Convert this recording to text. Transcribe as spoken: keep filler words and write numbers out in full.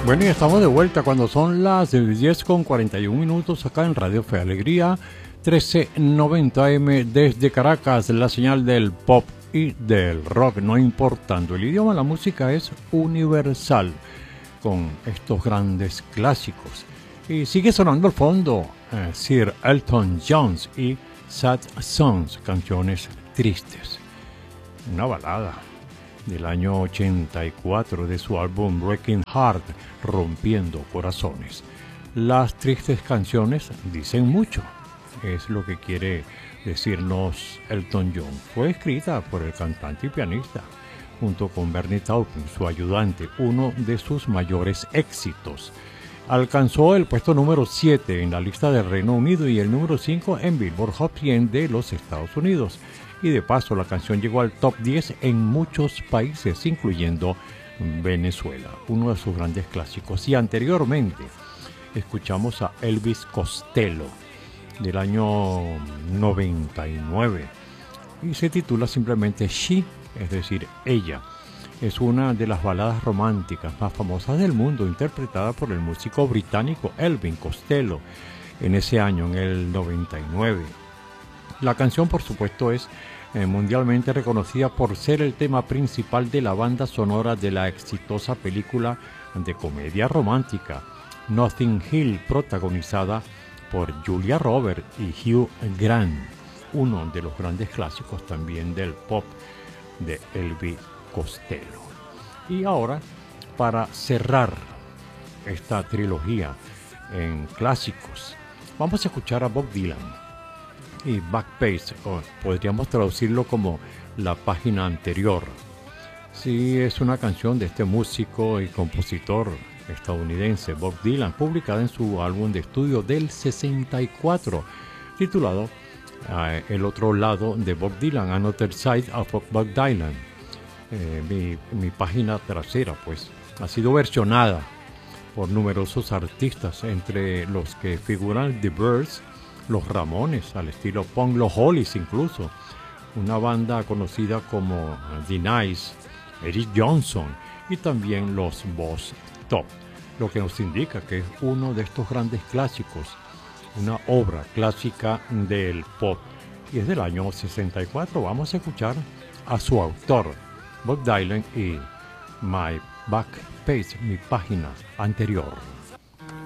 Bueno, y estamos de vuelta cuando son las diez con cuarenta y un minutos acá en Radio Fe Alegría, trece noventa A M desde Caracas, la señal del pop y del rock, no importando el idioma, la música es universal con estos grandes clásicos. Y sigue sonando al fondo eh, Sir Elton John y Sad Songs, canciones tristes. Una balada del año ochenta y cuatro de su álbum Breaking Heart, Rompiendo Corazones. Las tristes canciones dicen mucho, es lo que quiere decirnos Elton John. Fue escrita por el cantante y pianista, junto con Bernie Taupin, su ayudante, uno de sus mayores éxitos. Alcanzó el puesto número siete en la lista del Reino Unido y el número cinco en Billboard Hot cien de los Estados Unidos. Y de paso, la canción llegó al top diez en muchos países, incluyendo Venezuela, uno de sus grandes clásicos. Y anteriormente, escuchamos a Elvis Costello, del año noventa y nueve, y se titula simplemente She, es decir, ella. Es una de las baladas románticas más famosas del mundo, interpretada por el músico británico Elvis Costello en ese año, en el noventa y nueve. La canción, por supuesto, es eh, mundialmente reconocida por ser el tema principal de la banda sonora de la exitosa película de comedia romántica Notting Hill, protagonizada por Julia Roberts y Hugh Grant, uno de los grandes clásicos también del pop de Elvis Costello. Y ahora, para cerrar esta trilogía en clásicos, vamos a escuchar a Bob Dylan y Backpage, o podríamos traducirlo como la página anterior. Sí, es una canción de este músico y compositor estadounidense Bob Dylan, publicada en su álbum de estudio del sesenta y cuatro, titulado uh, El otro lado de Bob Dylan, Another Side of Bob Dylan. Eh, mi, mi página trasera, pues, ha sido versionada por numerosos artistas, entre los que figuran The Byrds, los Ramones, al estilo punk, los Hollies incluso, una banda conocida como The Nice, Eric Johnson y también los Boss Top, lo que nos indica que es uno de estos grandes clásicos, una obra clásica del pop, y es del año sesenta y cuatro. Vamos a escuchar a su autor, Bob Dylan, y My Back Page, mi página anterior.